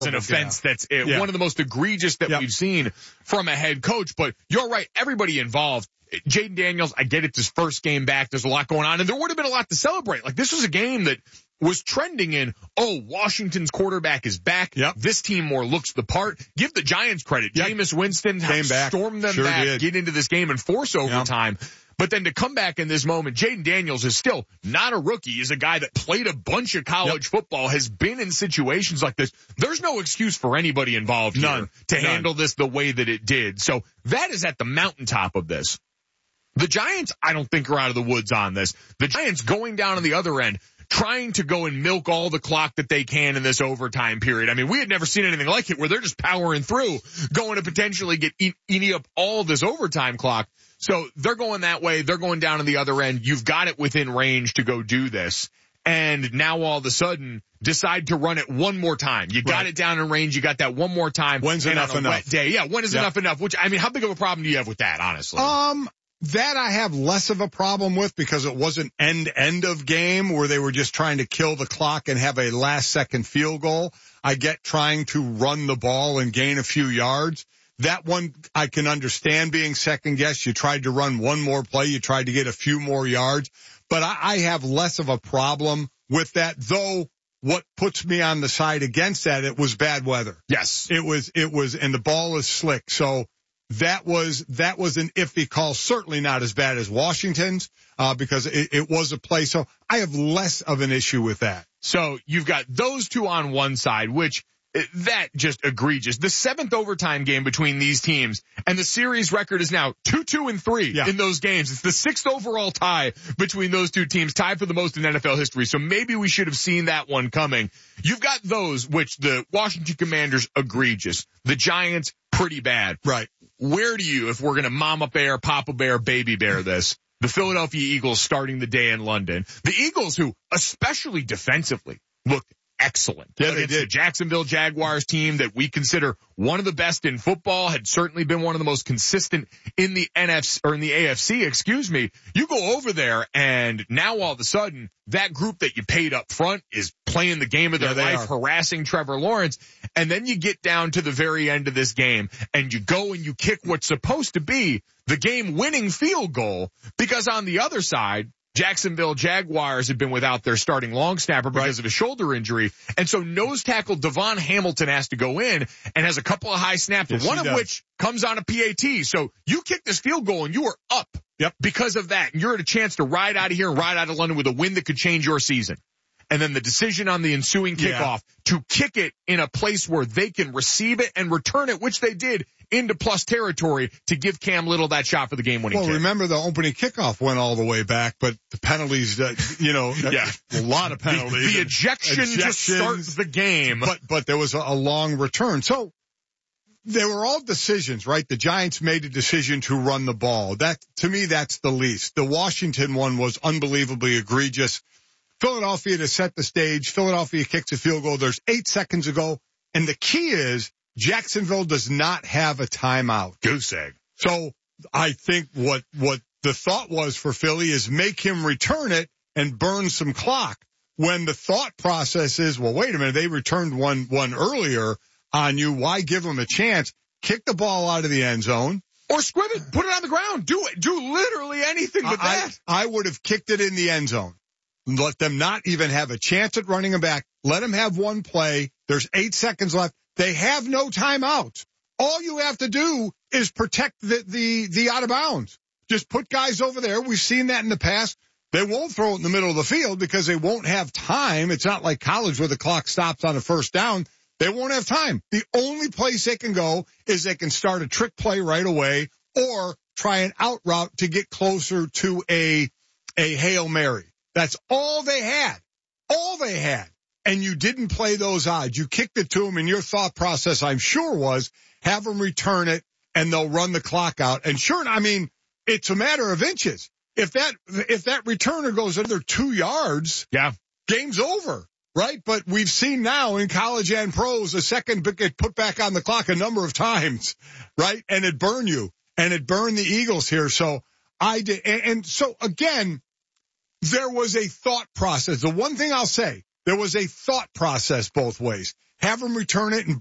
an offense that's one of the most egregious that we've seen from a head coach. But you're right, everybody involved. Jayden Daniels, I get it's his first game back. There's a lot going on, and there would have been a lot to celebrate. Like, this was a game that was trending in, Washington's quarterback is back. Yep. This team more looks the part. Give the Giants credit. Jameis Winston came back, stormed them back, get into this game and force overtime. Yep. But then to come back in this moment, Jayden Daniels is still not a rookie. He's a guy that played a bunch of college football, has been in situations like this. There's no excuse for anybody involved here to handle this the way that it did. So that is at the mountaintop of this. The Giants, I don't think, are out of the woods on this. The Giants going down on the other end, trying to go and milk all the clock that they can in this overtime period. I mean, we had never seen anything like it where they're just powering through, going to potentially get eating up all this overtime clock. So they're going that way. They're going down on the other end. You've got it within range to go do this. And now all of a sudden decide to run it one more time. You got it down in range. You got that one more time. When's enough enough? Wet day. Yeah. When is enough enough? Which, I mean, how big of a problem do you have with that, honestly? That I have less of a problem with because it wasn't end of game where they were just trying to kill the clock and have a last second field goal. I get trying to run the ball and gain a few yards. That one I can understand being second guess. You tried to run one more play. You tried to get a few more yards, but I have less of a problem with that, though. What puts me on the side against that, it was bad weather. Yes. It was, and the ball is slick. So that was an iffy call. Certainly not as bad as Washington's, because it was a play. So I have less of an issue with that. So you've got those two on one side, which that just egregious. The seventh overtime game between these teams, and the series record is now 2-3 in those games. It's the sixth overall tie between those two teams, tied for the most in NFL history. So maybe we should have seen that one coming. You've got those, which the Washington Commanders, egregious. The Giants, pretty bad. Right. Where do you, if we're going to mama bear, papa bear, baby bear this, the Philadelphia Eagles starting the day in London, the Eagles who, especially defensively, looked excellent. Yeah, they did. The Jacksonville Jaguars team that we consider one of the best in football, had certainly been one of the most consistent in the AFC, You go over there and now all of a sudden that group that you paid up front is playing the game of their life, harassing Trevor Lawrence. And then you get down to the very end of this game and you go and you kick what's supposed to be the game winning field goal, because on the other side, Jacksonville Jaguars have been without their starting long snapper because of a shoulder injury. And so nose tackle Devon Hamilton has to go in and has a couple of high snaps, one of which comes on a PAT. So you kick this field goal and you are up because of that. And you're at a chance to ride out of here and ride out of London with a win that could change your season. And then the decision on the ensuing kickoff to kick it in a place where they can receive it and return it, which they did, into plus territory to give Cam Little that shot for the game-winning kick. Well, remember the opening kickoff went all the way back, but the penalties, a lot of penalties. The ejection just starts the game. But there was a long return. So they were all decisions, right? The Giants made a decision to run the ball. That, to me, that's the least. The Washington one was unbelievably egregious. Philadelphia to set the stage. Philadelphia kicks a field goal. There's 8 seconds ago. And the key is Jacksonville does not have a timeout. Goose egg. So I think what the thought was for Philly is make him return it and burn some clock. When the thought process is, well, wait a minute, they returned one earlier on you. Why give them a chance? Kick the ball out of the end zone. Or squib it. Put it on the ground. Do it. Do literally anything but that. I would have kicked it in the end zone. Let them not even have a chance at running them back. Let them have one play. There's 8 seconds left. They have no timeouts. All you have to do is protect the out of bounds. Just put guys over there. We've seen that in the past. They won't throw it in the middle of the field because they won't have time. It's not like college where the clock stops on a first down. They won't have time. The only place they can go is they can start a trick play right away or try an out route to get closer to a Hail Mary. That's all they had. All they had. And you didn't play those odds. You kicked it to them, and your thought process, I'm sure, was have them return it, and they'll run the clock out. And sure, I mean, it's a matter of inches. If that returner goes another 2 yards, game's over, right? But we've seen now in college and pros a second get put back on the clock a number of times, right? And it burned you, and it burned the Eagles here. So I did, and so again, there was a thought process. The one thing I'll say, there was a thought process both ways. have them return it and